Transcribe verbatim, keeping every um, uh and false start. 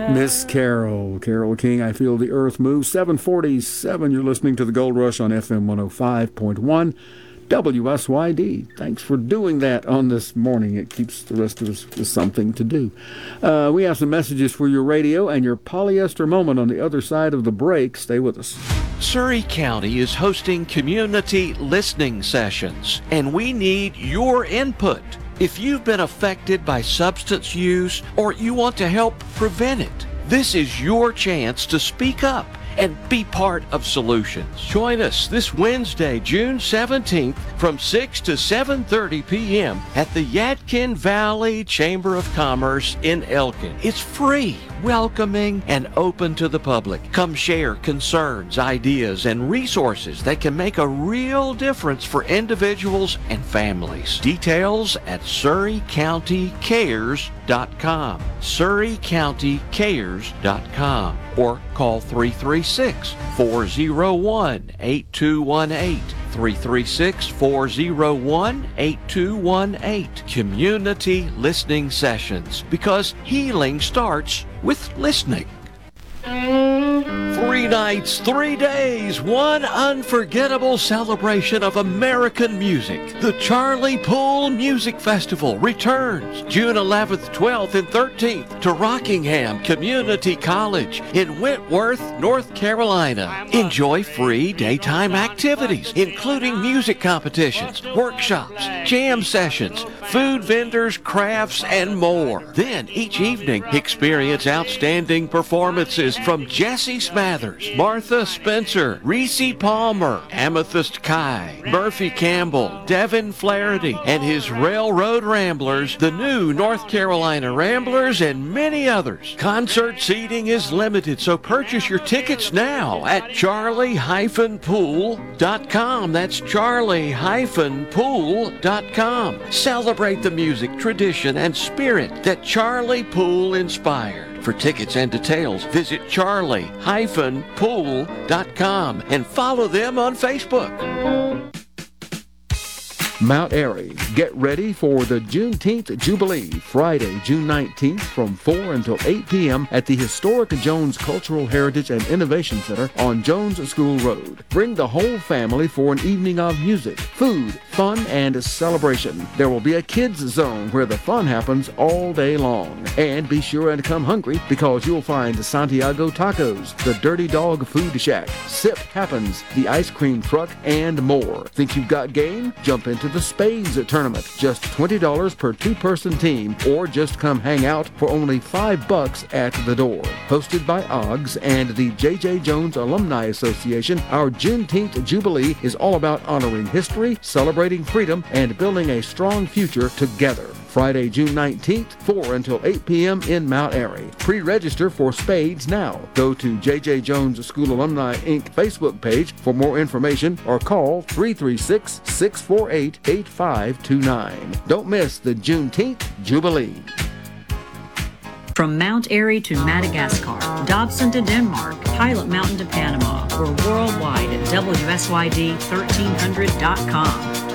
Miss Carol, Carol King, I Feel the Earth Move. seven forty-seven, you're listening to The Gold Rush on F M one oh five point one. W S Y D. Thanks for doing that on this morning. It keeps the rest of us with something to do. Uh, we have some messages for your radio and your polyester moment on the other side of the break. Stay with us. Surry County is hosting community listening sessions, and we need your input. If you've been affected by substance use or you want to help prevent it, this is your chance to speak up and be part of solutions. Join us this Wednesday, June seventeenth from six to seven thirty p.m. at the Yadkin Valley Chamber of Commerce in Elkin. It's free, welcoming, and open to the public. Come share concerns, ideas, and resources that can make a real difference for individuals and families. Details at surry county cares dot com. surry county cares dot com or call three three six, four oh one, eight two one eight. three three six, four oh one, eight two one eight. Community listening sessions, because healing starts with listening. Three nights, three days, one unforgettable celebration of American music. The Charlie Poole Music Festival returns June eleventh, twelfth, and thirteenth to Rockingham Community College in Whitworth, North Carolina. Enjoy free daytime activities, including music competitions, workshops, jam sessions, food vendors, crafts, and more. Then each evening, experience outstanding performances from Jesse Smathers, Martha Spencer, Reese Palmer, Amethyst Kai, Murphy Campbell, Devin Flaherty, and his Railroad Ramblers, the new North Carolina Ramblers, and many others. Concert seating is limited, so purchase your tickets now at charlie pool dot com. That's charlie pool dot com. Celebrate the music, tradition, and spirit that Charlie Poole inspired. For tickets and details, visit charlie pool dot com and follow them on Facebook. Mount Airy, get ready for the Juneteenth Jubilee, Friday, June nineteenth from four until eight p.m. at the historic Jones Cultural Heritage and Innovation Center on Jones School Road. Bring the whole family for an evening of music, food, fun, and celebration. There will be a kids zone where the fun happens all day long. And be sure and come hungry, because you'll find Santiago Tacos, the Dirty Dog Food Shack, Sip Happens, the Ice Cream Truck, and more. Think you've got game? Jump into the Spades Tournament. Just twenty dollars per two-person team, or just come hang out for only five bucks at the door. Hosted by O G S and the J J. Jones Alumni Association, our Juneteenth Jubilee is all about honoring history, celebrating freedom, and building a strong future together. Friday, June nineteenth, four until eight p.m. in Mount Airy. Pre-register for Spades now. Go to J J. Jones School Alumni Incorporated Facebook page for more information, or call three three six, six four eight, eight five two nine. Don't miss the Juneteenth Jubilee. From Mount Airy to Madagascar, Dobson to Denmark, Pilot Mountain to Panama, we're worldwide at W S Y D thirteen hundred dot com.